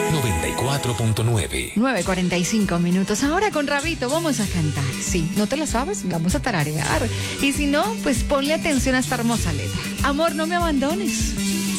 94.9. 9:45 minutos. Ahora con Rabito vamos a cantar. Sí, ¿no te la sabes? Vamos a tararear. Y si no, pues ponle atención a esta hermosa letra. Amor, no me abandones.